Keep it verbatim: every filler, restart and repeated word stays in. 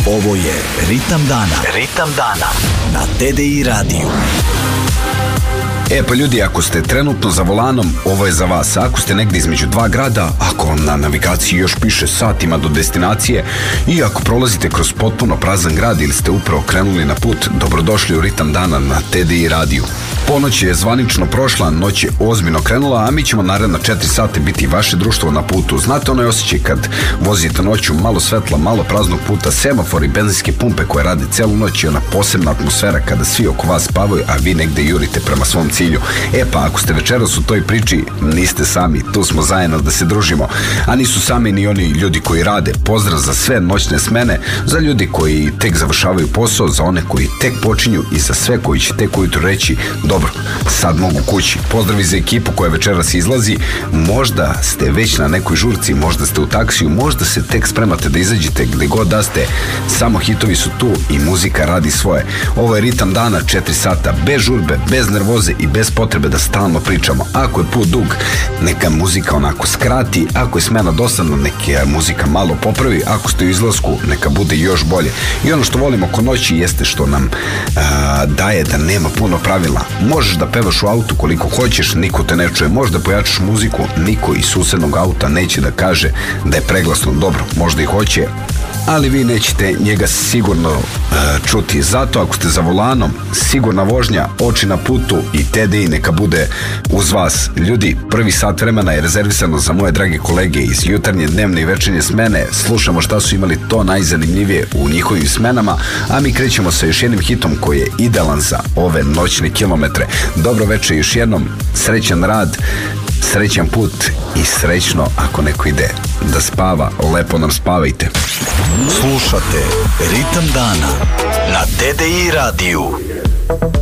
Ovo je Ritam dana. Ritam dana na T D I radiju. E pa ljudi, ako ste trenutno za volanom, ovo je za vas. Ako ste negdje između dva grada, ako vam na navigaciji još piše satima do destinacije i ako prolazite kroz potpuno prazan grad ili ste upravo krenuli na put, dobrodošli u Ritam dana na T D I radiju. Ponoć je zvanično prošla, noć je ozbiljno krenula, a mi ćemo naredna četiri sate biti vaše društvo na putu. Znate onaj osjećaj kad vozite noću, malo svetla, malo praznog puta, semafori, benzinske pumpe koje rade celu noć i ona posebna atmosfera kada svi oko vas spavaju, a vi negde jurite prema svom cilju. E pa, ako ste večeras u toj priči, niste sami, tu smo zajedno da se družimo. A nisu sami ni oni ljudi koji rade. Pozdrav za sve noćne smene, za ljudi koji tek završavaju posao, za one koji tek počinju i za sve koji će tek ujutro reći dobro, sad mogu kući. Pozdravi za ekipu koja večeras izlazi. Možda ste već na nekoj žurci, možda ste u taksiju, možda se tek spremate da izađete, gde god da ste. Samo hitovi su tu i muzika radi svoje. Ovo je Ritam dana, četiri sata, bez žurbe, bez nervoze i bez potrebe da stalno pričamo. Ako je put dug, neka muzika onako skrati, ako je smena dosadna, neka muzika malo popravi, ako ste u izlasku, neka bude još bolje. I ono što volimo oko noći jeste što nam a, daje da nema puno pravila. Možeš da pevaš u autu koliko hoćeš, niko te ne čuje. Možeš da pojačaš muziku, niko iz susednog auta neće da kaže da je preglasno. Dobro, možda i hoće, ali vi nećete njega sigurno uh, čuti. Zato ako ste za volanom, sigurna vožnja, oči na putu i T D I neka bude uz vas. Ljudi, prvi sat vremena je rezervisano za moje drage kolege iz jutarnje, dnevne i večernje smene. Slušamo šta su imali to najzanimljivije u njihovim smenama, a mi krećemo sa još jednim hitom koji je idealan za ove noćne kilometre. Dobro večer još jednom, srećan rad, srećan put i srećno ako neko ide da spava, lepo nam spavajte. Slušate Ritam dana na T D I radiju.